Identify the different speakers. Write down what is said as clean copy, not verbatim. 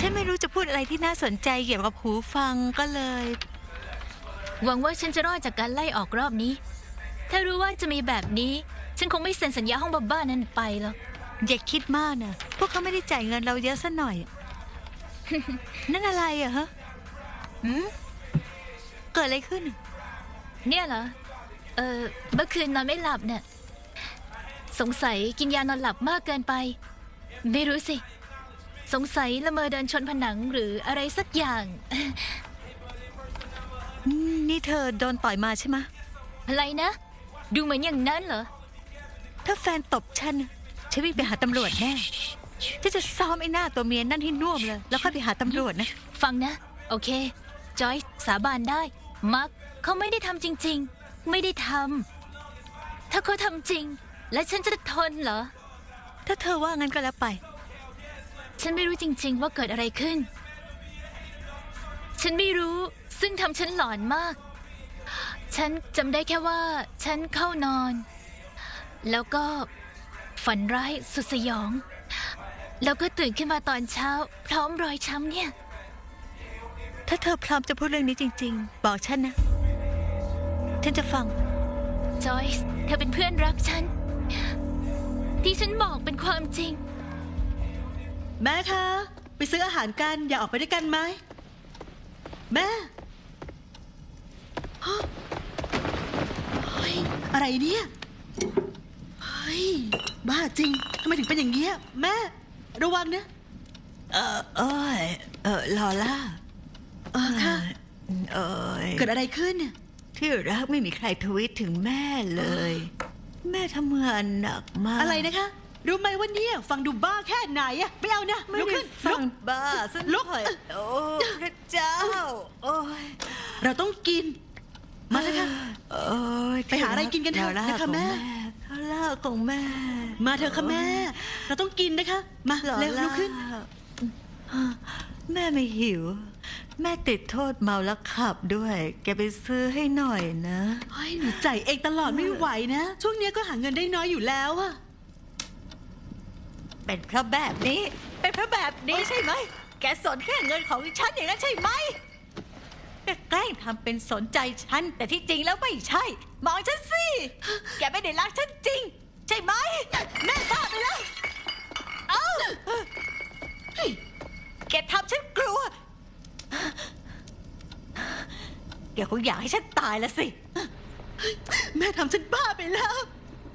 Speaker 1: ฉันไม่รู้จะพูดอะไรที่น่าสนใจเกี่ยวกับหูฟังก็เลย
Speaker 2: หวังว่าฉันจะรอดจากการไล่ออกรอบนี้ถ้ารู้ว่าจะมีแบบนี้ฉันคงไม่เซ็นสัญญาห้องบ้าๆนั้นไปหรอก
Speaker 1: อย่าคิดมากนะพวกเขาไม่ได้จ่ายเงินเราเยอะซะหน่อย นั่นอะไรอะฮะเกิดอะไรขึ้น
Speaker 2: เนี่ยเหรอเมื่อคืนนอนไม่หลับเนี่ยสงสัยกินยานอนหลับมากเกินไปไม่รู้สิสงสัยละเมอเดินชนผนังหรืออะไรสักอย่าง
Speaker 1: นี่เธอโดนต่อยมาใช่ไหม
Speaker 2: อะไรนะดูเหมือนอย่างนั้นเหรอ
Speaker 1: ถ้าแฟนตบฉันวิ่งไปหาตำรวจแน่ฉันจะซ้อมไอ้หน้าตัวเมียนั่นให้น่วมเลยแล้วค่อยไปหาตำรวจนะ
Speaker 2: ฟังนะโอเคจอยสาบานได้มาร์คเขาไม่ได้ทำจริงๆไม่ได้ทำถ้าเขาทำจริงและฉันจะทนเหรอ
Speaker 1: ถ้าเธอว่างั้นก็แล้วไป
Speaker 2: ฉันไม่รู้จริงๆว่าเกิดอะไรขึ้นฉันไม่รู้ซึ่งทำฉันหลอนมากฉันจำได้แค่ว่าฉันเข้านอนแล้วก็ฝันร้ายสุดสยองแล้วก็ตื่นขึ้นมาตอนเช้าพร้อมรอยช้ำเนี่ย
Speaker 1: ถ้าเธอพร้อมจะพูดเรื่องนี้จริงๆบอกฉันนะฉันจะฟัง
Speaker 2: จอยส์เธอเป็นเพื่อนรักฉันที่ฉันบอกเป็นความจริง
Speaker 3: แม่คะไปซื้ออาหารกันอย่าออกไปด้วยกันไหมแม่เฮ้ยอะไรเนี่ยเฮ้ยบ้าจริงทำไมถึงเป็นอย่างเงี้ยแม่ระวังนะ
Speaker 1: ลอล่า
Speaker 3: ค่ะเกิดอะไรขึ้น
Speaker 1: ที่รักไม่มีใครทวีตถึงแม่เลยแม่ทำงานหนักมาก
Speaker 3: อะไรนะคะรู้ไหมว่าเนี่ยฟังดูบ้าแค่ไหนอะไม่เอานะ
Speaker 1: ลุกขึ้นฟังบ้า
Speaker 3: ลุก
Speaker 1: โอ้พระเจ้าโอ้ย
Speaker 3: เราต้องกินมาเลยค่ะไปหาอะไรกินกันเถอะนะคะแม่
Speaker 1: ล่าของแม่
Speaker 3: มาเถอะค่ะแม่เราต้องกินนะคะมาเร็วลุกขึ้น
Speaker 1: แม่ไม่หิวแม่ติดโทษเมาแล้วขับด้วยแกไปซื้อให้หน่อยนะ
Speaker 3: หนูจ่ายเองตลอดไม่ไหวนะช่วงนี้ก็หาเงินได้น้อยอยู่แล้วอะ
Speaker 1: เป็นเพราะแบบนี้ใช่ไหมแกสนแค่เงินของฉันอย่างนั้นใช่ไหมแกแกล้งทำเป็นสนใจฉันแต่ที่จริงแล้วไม่ใช่มองฉันสิแกไม่ได้รักฉันจริงใช่ไหมแม่บ้าไปแล้วแกทำฉันกลัวแกคงอยากให้ฉันตายละสิ
Speaker 3: แม่ทำฉันบ้าไปแล้ว